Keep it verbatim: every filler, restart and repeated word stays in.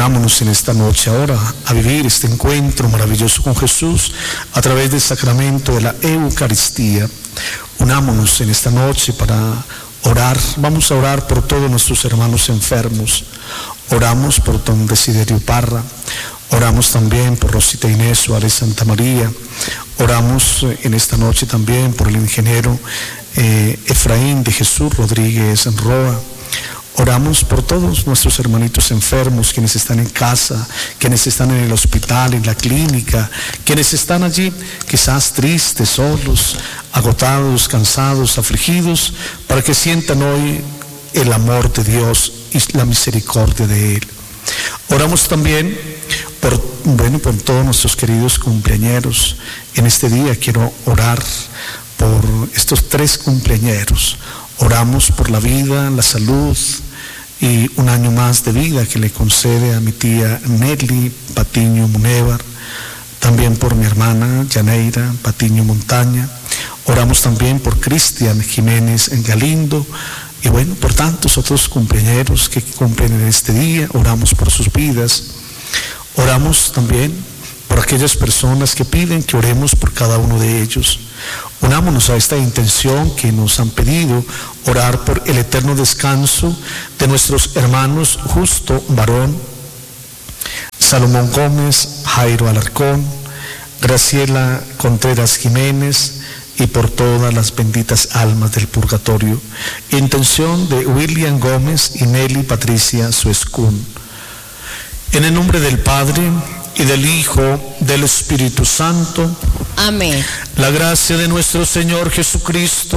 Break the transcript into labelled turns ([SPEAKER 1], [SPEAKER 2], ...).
[SPEAKER 1] Unámonos en esta noche ahora a vivir este encuentro maravilloso con Jesús a través del sacramento de la Eucaristía. Unámonos en esta noche para orar. Vamos a orar por todos nuestros hermanos enfermos. Oramos por don Desiderio Parra. Oramos también por Rosita Inés Suárez Santa María. Oramos en esta noche también por el ingeniero eh, Efraín de Jesús Rodríguez Roa. Oramos por todos nuestros hermanitos enfermos, quienes están en casa, quienes están en el hospital, en la clínica, quienes están allí quizás tristes, solos, agotados, cansados, afligidos, para que sientan hoy el amor de Dios y la misericordia de Él. Oramos también por, bueno, por todos nuestros queridos cumpleañeros. En este día quiero orar por estos tres cumpleañeros. Oramos por la vida, la salud y un año más de vida que le concede a mi tía Nelly Patiño Munévar, también por mi hermana Yaneira Patiño Montaña. Oramos también por Cristian Jiménez Galindo y bueno, por tantos otros cumpleañeros que cumplen en este día. Oramos por sus vidas. Oramos también por aquellas personas que piden que oremos por cada uno de ellos. Unámonos a esta intención que nos han pedido, orar por el eterno descanso de nuestros hermanos Justo Barón, Salomón Gómez, Jairo Alarcón, Graciela Contreras Jiménez y por todas las benditas almas del purgatorio. Intención de William Gómez y Nelly Patricia Suescún. En el nombre del Padre, y del Hijo, del Espíritu Santo.
[SPEAKER 2] Amén.
[SPEAKER 1] La gracia de nuestro Señor Jesucristo,